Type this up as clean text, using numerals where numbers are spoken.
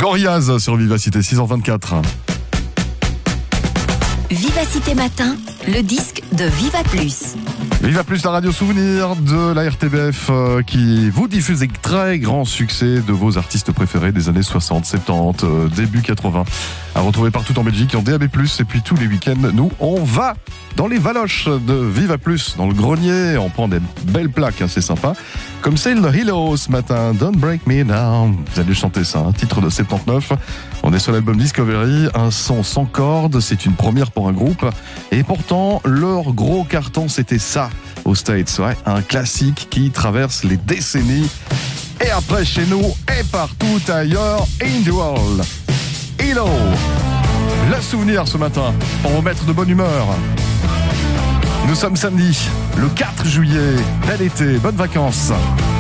Gorillaz sur Vivacité, 6h24. Vivacité Matin, le disque de Viva Plus. Viva Plus, la radio souvenir de la RTBF qui vous diffuse des très grands succès de vos artistes préférés des années 60, 70, début 80. À retrouver partout en Belgique, en DAB+, et puis tous les week-ends, nous, on va dans les valoches de Viva Plus, dans le grenier, on prend des belles plaques, hein, c'est sympa. Comme c'est le Hello ce matin, Don't Break Me Down. Vous allez chanter ça, titre de 79. On est sur l'album Discovery, un son sans cordes, c'est une première pour un groupe. Et pourtant, leur gros carton, c'était ça aux States. Ouais, un classique qui traverse les décennies. Et après chez nous, et partout ailleurs, in the world. Hello, le souvenir ce matin, pour vous mettre de bonne humeur. Nous sommes samedi, le 4 juillet. Bel été, bonnes vacances.